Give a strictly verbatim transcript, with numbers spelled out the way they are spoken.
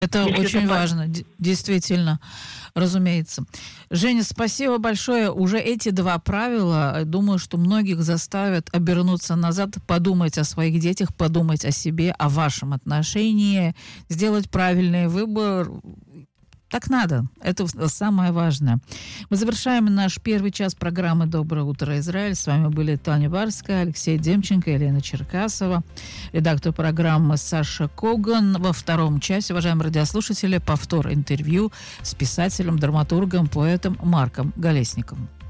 Это Если очень это так. важно, д- действительно, разумеется. Женя, спасибо большое. Уже эти два правила, э, думаю, что многих заставят обернуться назад, подумать о своих детях, подумать о себе, о вашем отношении, сделать правильный выбор. Так надо. Это в- самое важное. Мы завершаем наш первый час программы «Доброе утро, Израиль». С вами были Таня Барская, Алексей Демченко, Елена Черкасова, редактор программы Саша Коган. Во втором часе, уважаемые радиослушатели, повтор интервью с писателем, драматургом, поэтом Марком Голесниковым.